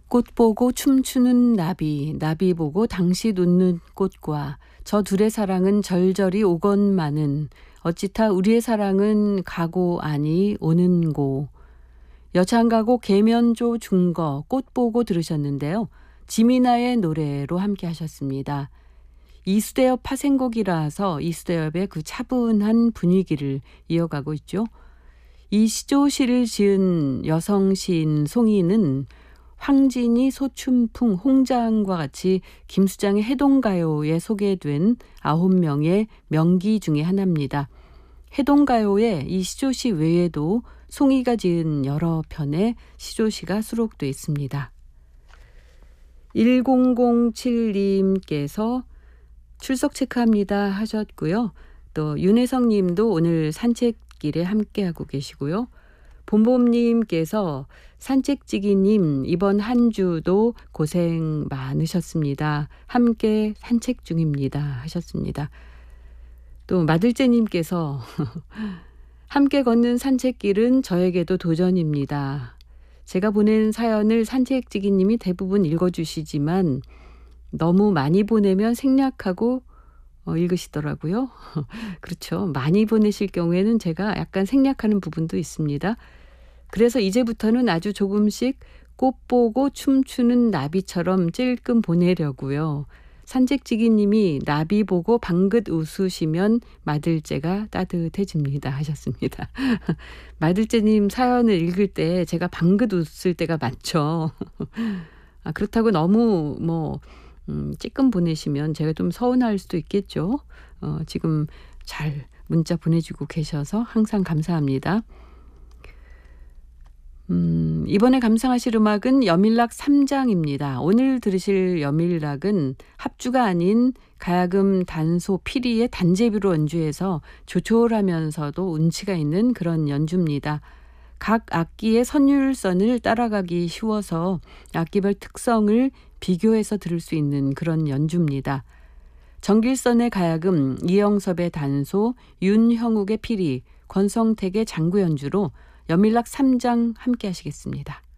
꽃 보고 춤추는 나비, 나비 보고 당시 웃는 꽃과 저 둘의 사랑은 절절히 오건마는 어찌타 우리의 사랑은 가고 아니 오는고. 여창가고 계면조 중거 꽃 보고 들으셨는데요. 지미나의 노래로 함께 하셨습니다. 이수대엽 파생곡이라서 이수대엽의 그 차분한 분위기를 이어가고 있죠. 이 시조시를 지은 여성 시인 송이는 황진이, 소춘풍, 홍장과 같이 김수장의 해동가요에 소개된 9명의 명기 중에 하나입니다. 해동가요에 이 시조시 외에도 송이가 지은 여러 편의 시조시가 수록되어 있습니다. 1007님께서 출석 체크합니다 하셨고요. 또 윤혜성 님도 오늘 산책길에 함께하고 계시고요. 봄봄님께서 산책지기님 이번 한 주도 고생 많으셨습니다. 함께 산책 중입니다 하셨습니다. 또 마들째님께서 함께 걷는 산책길은 저에게도 도전입니다. 제가 보낸 사연을 산책지기님이 대부분 읽어주시지만 너무 많이 보내면 생략하고 읽으시더라고요. 그렇죠. 많이 보내실 경우에는 제가 약간 생략하는 부분도 있습니다. 그래서 이제부터는 아주 조금씩 꽃 보고 춤추는 나비처럼 찔끔 보내려고요. 산책지기님이 나비 보고 방긋 웃으시면 마들째가 따뜻해집니다 하셨습니다. 마들째님 사연을 읽을 때 제가 방긋 웃을 때가 많죠. 그렇다고 너무 찔끔 보내시면 제가 좀 서운할 수도 있겠죠. 지금 잘 문자 보내주고 계셔서 항상 감사합니다. 이번에 감상하실 음악은 여밀락 3장입니다. 오늘 들으실 여밀락은 합주가 아닌 가야금 단소 피리의 단제비로 연주해서 조촐하면서도 운치가 있는 그런 연주입니다. 각 악기의 선율선을 따라가기 쉬워서 악기별 특성을 비교해서 들을 수 있는 그런 연주입니다. 정길선의 가야금, 이영섭의 단소, 윤형욱의 피리, 권성택의 장구 연주로 여밀락 3장 함께 하시겠습니다.